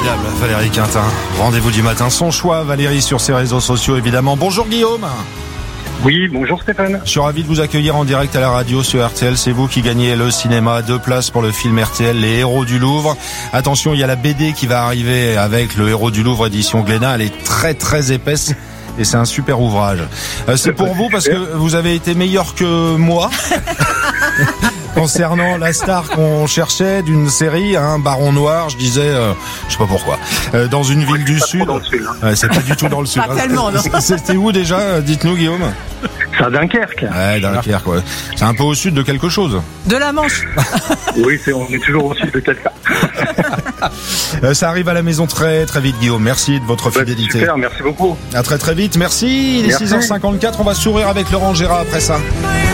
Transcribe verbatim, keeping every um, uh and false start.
Formidable, Valérie Quintin. Rendez-vous du matin, son choix, Valérie, sur ses réseaux sociaux, évidemment. Bonjour Guillaume. Oui, bonjour Stéphane. Je suis ravi de vous accueillir en direct à la radio sur R T L. C'est vous qui gagnez le cinéma. Deux places pour le film R T L, Les Héros du Louvre. Attention, il y a la B D qui va arriver avec le Héros du Louvre édition Glénat. Elle est très très épaisse. Et c'est un super ouvrage. Euh, c'est pour vous parce que vous avez été meilleur que moi concernant la star qu'on cherchait d'une série, un hein, Baron Noir. Je disais, euh, je sais pas pourquoi, euh, dans une ville du sud. Dans le sud hein. Ouais, c'est pas du tout dans le sud. Pas tellement, non. C'était où déjà? Dites-nous, Guillaume. C'est à Dunkerque. Ouais, Dunkerque. Ouais. C'est un peu au sud de quelque chose. De la Manche. Oui, c'est, on est toujours au sud de quelqu'un. euh, ça arrive à la maison très très vite, Guillaume. Merci de votre fidélité. Super, merci beaucoup. À très très vite. Merci. Il est Merci. six heures cinquante-quatre. On va sourire avec Laurent Gérard après ça.